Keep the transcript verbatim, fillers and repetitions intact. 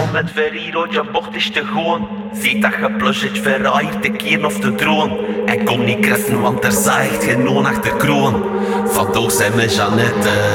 om met Ferrero, je bocht is te gewoon. Ziet dat je plus het verraaier te keren of te droon. En kom niet christen, want er zaagt geen loon achter kroon. Vandaag zijn we Jeannette.